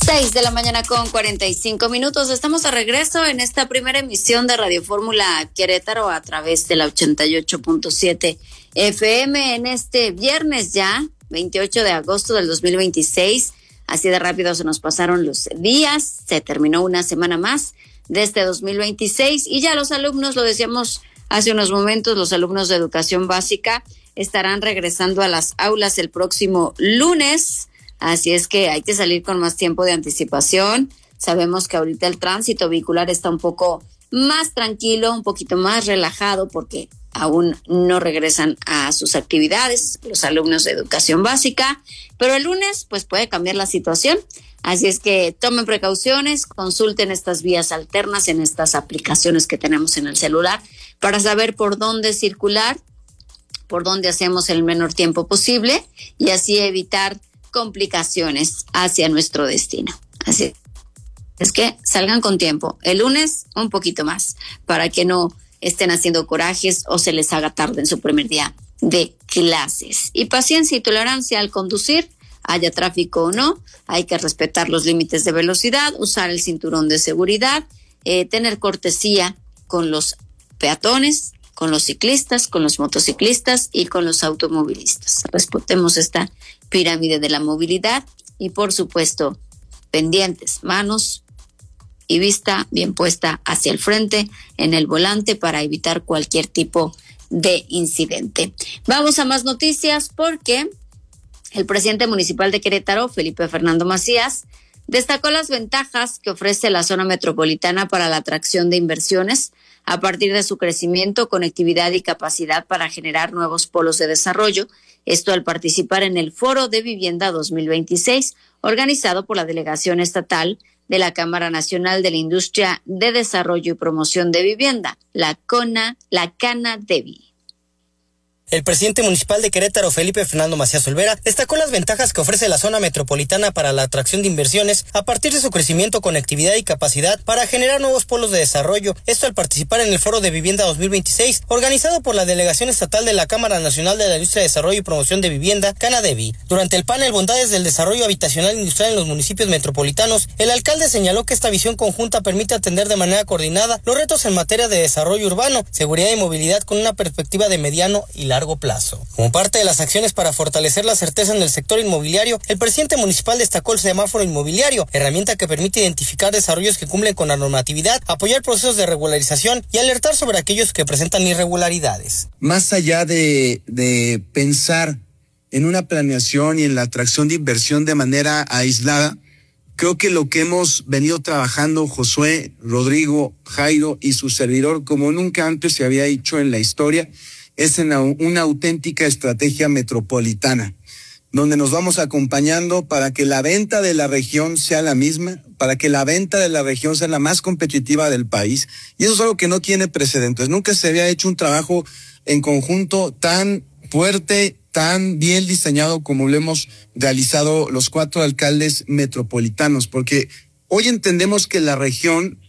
6:45 a.m. Estamos de regreso en esta primera emisión de Radio Fórmula Querétaro a través de la 88.7 FM en este viernes ya, 28 de agosto del 2026. Así de rápido se nos pasaron los días, se terminó una semana más de este 2026 y ya los alumnos, lo decíamos hace unos momentos, los alumnos de educación básica estarán regresando a las aulas el próximo lunes. Así es que hay que salir con más tiempo de anticipación. Sabemos que ahorita el tránsito vehicular está un poco más tranquilo, un poquito más relajado porque aún no regresan a sus actividades los alumnos de educación básica, pero el lunes pues puede cambiar la situación. Así es que tomen precauciones, consulten estas vías alternas en estas aplicaciones que tenemos en el celular para saber por dónde circular, por dónde hacemos el menor tiempo posible y así evitar complicaciones hacia nuestro destino. Así es que salgan con tiempo. El lunes un poquito más para que no estén haciendo corajes o se les haga tarde en su primer día de clases. Y paciencia y tolerancia al conducir, haya tráfico o no. Hay que respetar los límites de velocidad, usar el cinturón de seguridad, tener cortesía con los peatones, con los ciclistas, con los motociclistas y con los automovilistas. Respetemos esta pirámide de la movilidad y, por supuesto, pendientes, manos y vista bien puesta hacia el frente en el volante para evitar cualquier tipo de incidente. Vamos a más noticias porque el presidente municipal de Querétaro, Felipe Fernando Macías, destacó las ventajas que ofrece la zona metropolitana para la atracción de inversiones a partir de su crecimiento, conectividad y capacidad para generar nuevos polos de desarrollo. Esto al participar en el Foro de Vivienda 2026, organizado por la Delegación Estatal de la Cámara Nacional de la Industria de Desarrollo y Promoción de Vivienda, la CANADEVI. El presidente municipal de Querétaro, Felipe Fernando Macías Olvera, destacó las ventajas que ofrece la zona metropolitana para la atracción de inversiones a partir de su crecimiento, conectividad y capacidad para generar nuevos polos de desarrollo. Esto al participar en el Foro de Vivienda 2026, organizado por la Delegación Estatal de la Cámara Nacional de la Industria de Desarrollo y Promoción de Vivienda, CANADEVI. Durante el panel Bondades del Desarrollo Habitacional e Industrial en los municipios metropolitanos, el alcalde señaló que esta visión conjunta permite atender de manera coordinada los retos en materia de desarrollo urbano, seguridad y movilidad con una perspectiva de mediano y largo plazo. Como parte de las acciones para fortalecer la certeza en el sector inmobiliario, el presidente municipal destacó el semáforo inmobiliario, herramienta que permite identificar desarrollos que cumplen con la normatividad, apoyar procesos de regularización y alertar sobre aquellos que presentan irregularidades. Más allá de pensar en una planeación y en la atracción de inversión de manera aislada, creo que lo que hemos venido trabajando Josué, Rodrigo, Jairo y su servidor como nunca antes se había hecho en la historia es en una auténtica estrategia metropolitana, donde nos vamos acompañando para que la venta de la región sea la misma, para que la venta de la región sea la más competitiva del país. Y eso es algo que no tiene precedentes. Nunca se había hecho un trabajo en conjunto tan fuerte, tan bien diseñado como lo hemos realizado los 4 alcaldes metropolitanos, porque hoy entendemos que la región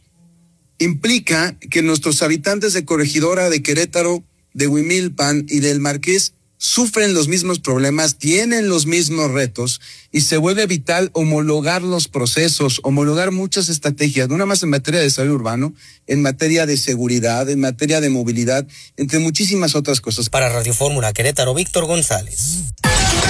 implica que nuestros habitantes de Corregidora, de Querétaro, de Huimilpan y del Marqués sufren los mismos problemas, tienen los mismos retos y se vuelve vital homologar los procesos, homologar muchas estrategias, no nada más en materia de desarrollo urbano, en materia de seguridad, en materia de movilidad, entre muchísimas otras cosas. Para Radio Fórmula Querétaro, Víctor González.